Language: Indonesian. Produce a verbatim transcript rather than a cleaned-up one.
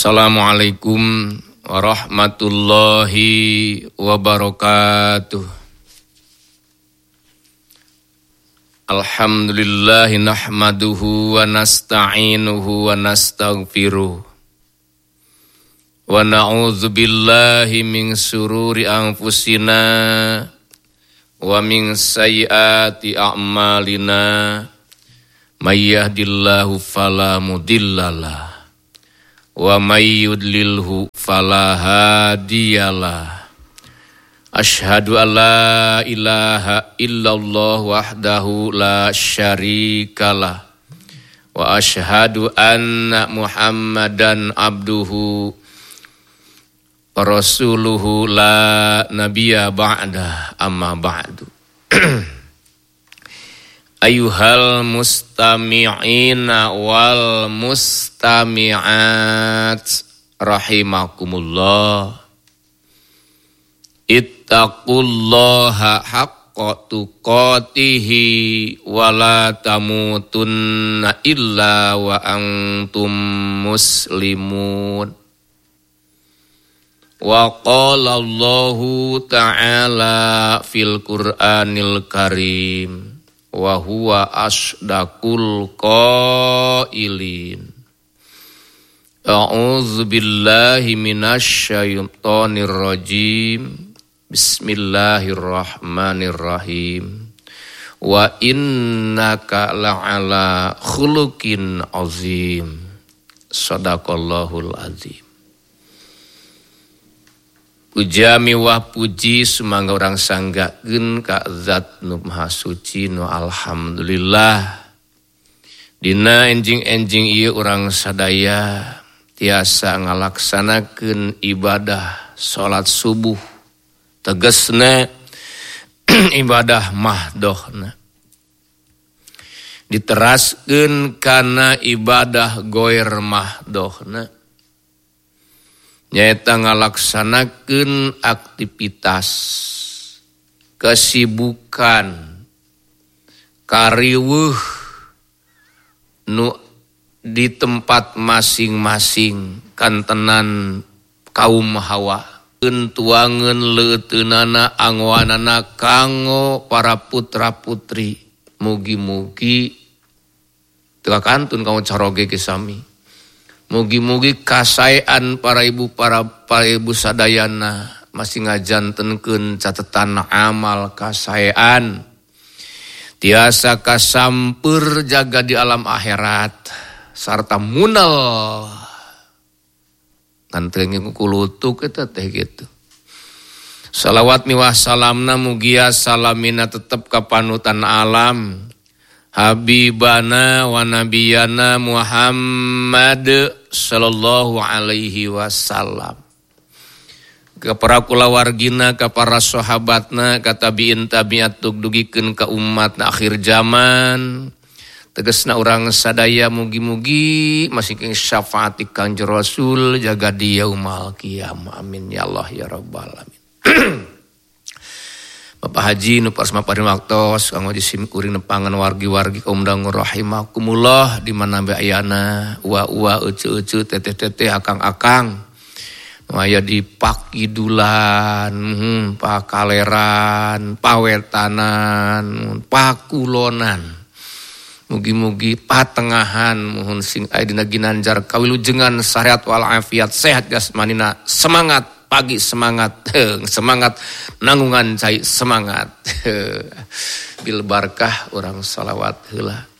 Assalamualaikum warahmatullahi wabarakatuh. Alhamdulillahi nahmaduhu wa nasta'inuhu wa nastaghfiruh. Wa na'udzu billahi min sururi anfusina wa min sayyiati a'malina. May yahdihillahu fala mudhillalah wa may yudlilhu fala hadiyalah. Asyhadu an la ilaha illallah wahdahu la syarikalah wa asyhadu anna Muhammadan abduhu wa rasuluhu la nabiyya ba'da amma ba'du. Ayuhal mustami'ina wal mustami'at rahimakumullah. Ittaqullaha haqqa tuqatihi wa la tamutunna illa wa antum muslimun. Wa qala Allahu ta'ala fil Qur'anil Karim wa huwa asdaqul qailin. A'udzu billahi minasy syaithanir rajim. Bismillahirrahmanirrahim. Wa innaka la'ala khuluqin azim. Shadaqallahul azim. Puja miwah puji sumangga urang sanggakeun ka Zat nu Maha Suci nu alhamdulillah. Dina enjing-enjing ieu urang sadaya tiasa ngalaksanakeun ibadah salat subuh. Tegasna ibadah mahdohna. Diteraskeun kana ibadah goer mahdohna. Nyaeta ngalaksanakeun aktivitas, kesibukan, kariweuh nu di tempat masing-masing kantenan kaum Hawa. Entuangeun leuteunana angwanana kanggo para putra-putri. Mugi-mugi teu kantun kamu caroge ge sami. Mugi-mugi kasaean para ibu para para ibu sadayana masih ngajantenkeun catetan amal kasaean tiasa kasampeur jaga di alam akhirat sarta munal nganteung kulutuk eta teh kitu. Salawat miwah salamna mugia salamina tetep ka panutan alam Habibana wa nabiyana Muhammad sallallahu alaihi wasallam. Ka para kulawargina, ka para sahabatna, ka tabiin tabiat tug dugikeun ka umat na akhir zaman. Tegasna urang sadaya mugi-mugi masih keng syafaat Kanjeng Rasul jaga di yaumul qiyamah. Amin ya Allah ya rabbal alamin. Bapak Haji nu parsma paring waktos kanggo jisim kuring nepangan wargi-wargi kaum dangu rahimakumullah di mana bae ayana ua-ua euceu-euceu teteh-teteh akang-akang nu aya di Pakidulan, hmm, Pakaleran, Pawetanan, Pakulonan. Mugi-mugi patengahan muhun sing aya dina ginanjar kawilujengan syariat wal afiat sehat jasmanina semangat pagi semangat, semangat nanggungan cai semangat. Bil barkah orang salawat heula.